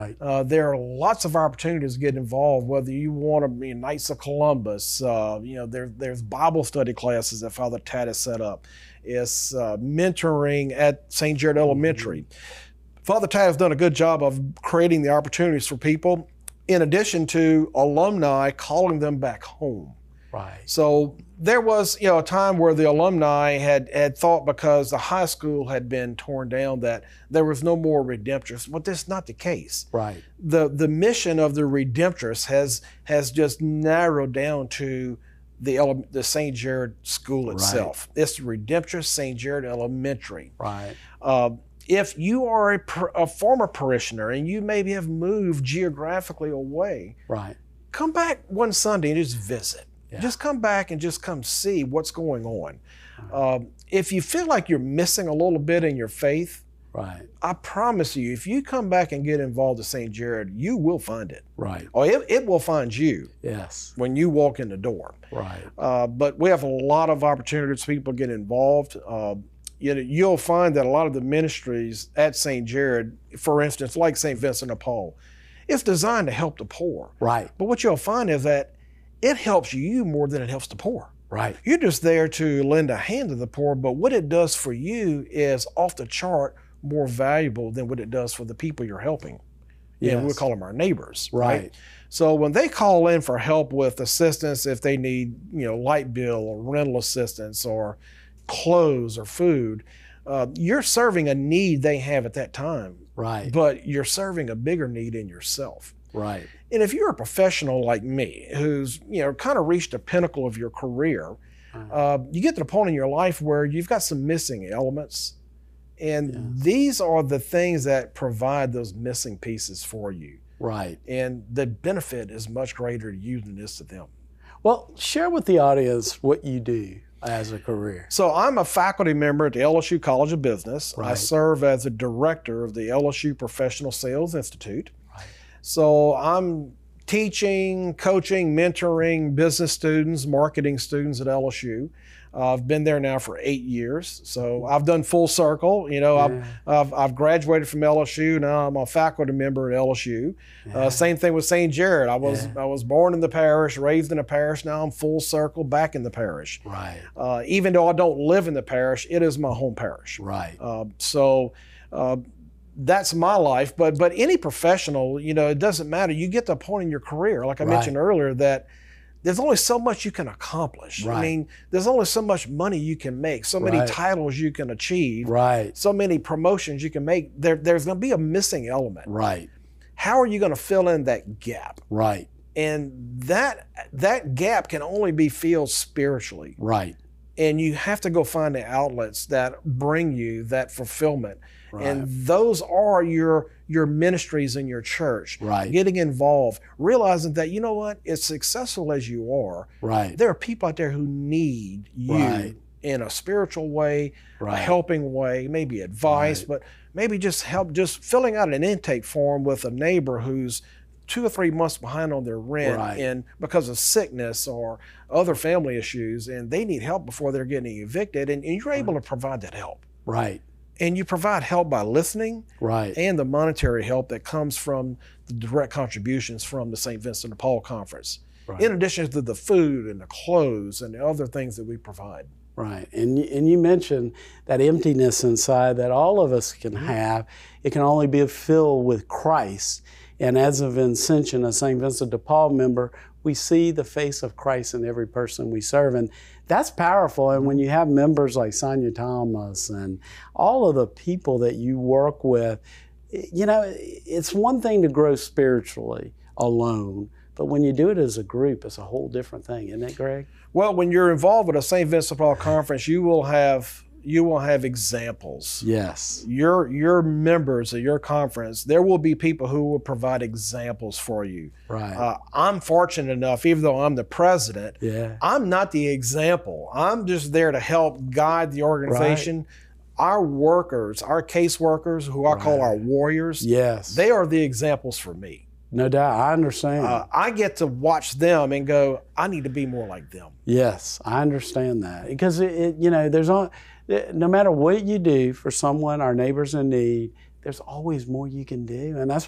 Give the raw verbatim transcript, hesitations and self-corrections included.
Right. Uh, there are lots of opportunities to get involved, whether you want to be Knights of Columbus, uh, you know, there, there's Bible study classes that Father Tad has set up. It's uh, mentoring at Saint Jared Elementary. Mm-hmm. Father Tad has done a good job of creating the opportunities for people, in addition to alumni calling them back home. Right. So there was, you know, a time where the alumni had, had thought because the high school had been torn down that there was no more Redemptorists. But that's not the case. Right. The the mission of the Redemptorists has has just narrowed down to the ele- the Saint Jared School itself. Right. It's the Redemptorist Saint Jared Elementary. Right. Uh, if you are a, per, a former parishioner and you maybe have moved geographically away, right, come back one Sunday and just visit. Yeah. Just come back and just come see what's going on. Right. Um, if you feel like you're missing a little bit in your faith, right, I promise you, if you come back and get involved at Saint Jared, you will find it. Right. Or it, it will find you. Yes. When you walk in the door. Right. Uh, but we have a lot of opportunities for people to get involved. Uh, you know, you'll find that a lot of the ministries at Saint Jared, for instance, like Saint Vincent de Paul, it's designed to help the poor. Right. But what you'll find is that it helps you more than it helps the poor. Right. You're just there to lend a hand to the poor, but what it does for you is off the chart more valuable than what it does for the people you're helping. Yes. And we call them our neighbors, right? right? So when they call in for help with assistance, if they need, you know, light bill or rental assistance or clothes or food, uh, you're serving a need they have at that time. Right. But you're serving a bigger need in yourself. Right. And if you're a professional like me, who's, you know, kind of reached the pinnacle of your career, uh-huh. uh, you get to the point in your life where you've got some missing elements. And yeah. these are the things that provide those missing pieces for you. Right. And the benefit is much greater to you than it is to them. Well, share with the audience what you do as a career. So I'm a faculty member at the L S U College of Business. Right. I serve as the director of the L S U Professional Sales Institute. Right. So I'm teaching, coaching, mentoring business students, marketing students at L S U. Uh, I've been there now for eight years, so I've done full circle. You know, yeah. I've, I've I've graduated from L S U. Now I'm a faculty member at L S U. Yeah. Uh, same thing with Saint Jared. I was yeah. I was born in the parish, raised in the parish. Now I'm full circle back in the parish. Right. Uh, even though I don't live in the parish, it is my home parish. Right. Uh, so. Uh, That's my life, but but any professional, you know, it doesn't matter. You get to a point in your career, like I right. mentioned earlier, that there's only so much you can accomplish. Right. I mean, there's only so much money you can make, so many right. titles you can achieve, right. so many promotions you can make. There, there's going to be a missing element. Right. How are you going to fill in that gap? Right. And that that gap can only be filled spiritually. Right. And you have to go find the outlets that bring you that fulfillment. Right. And those are your your ministries in your church. Right. Getting involved, realizing that, you know what, as successful as you are, right. there are people out there who need you right. in a spiritual way, right. a helping way, maybe advice, right. but maybe just help, just filling out an intake form with a neighbor who's two or three months behind on their rent right. and because of sickness or other family issues, and they need help before they're getting evicted, and, and you're able right. to provide that help. Right. And you provide help by listening, right, and the monetary help that comes from the direct contributions from the Saint Vincent de Paul Conference, right. in addition to the food and the clothes and the other things that we provide. Right, and and you mentioned that emptiness inside that all of us can have. It can only be filled with Christ. And as a Vincentian, a Saint Vincent de Paul member, we see the face of Christ in every person we serve. And that's powerful. And when you have members like Sonia Thomas and all of the people that you work with, you know, it's one thing to grow spiritually alone, but when you do it as a group, it's a whole different thing. Isn't it, Greg? Well, when you're involved with a Saint Vincent de Paul conference, you will have you will have examples. Yes. Your your members of your conference, there will be people who will provide examples for you. Right. Uh, I'm fortunate enough, even though I'm the president, yeah. I'm not the example. I'm just there to help guide the organization. Right. Our workers, our caseworkers, who I right. call our warriors, yes, they are the examples for me. No doubt, I understand. Uh, I get to watch them and go, I need to be more like them. Yes, I understand that. Because, it, it, you know, there's on, no matter what you do for someone, our neighbors in need, there's always more you can do. And that's